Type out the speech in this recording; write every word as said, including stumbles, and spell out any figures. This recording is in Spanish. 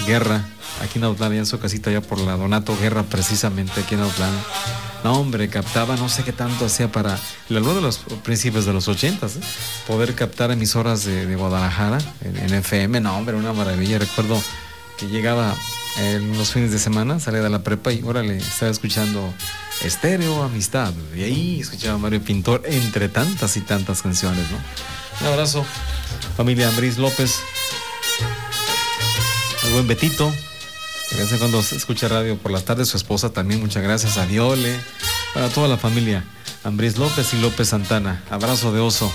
Guerra, aquí en Autlán, ya en su casita, ya por la Donato Guerra, precisamente aquí en Autlán. No, hombre, captaba, no sé qué tanto hacía para, le hablo de los principios de los ochentas, ¿eh? Poder captar emisoras de, de Guadalajara en, en F M. No, hombre, una maravilla. Recuerdo que llegaba en los fines de semana, salía de la prepa y órale, estaba escuchando Estéreo Amistad, y ahí escuchaba a Mario Pintor, entre tantas y tantas canciones, ¿no? Un abrazo, familia Ambris López, el buen Betito, que de vez en cuando escucha radio por las tardes, su esposa también, muchas gracias, a Diole, para toda la familia Ambris López y López Santana. Abrazo de oso.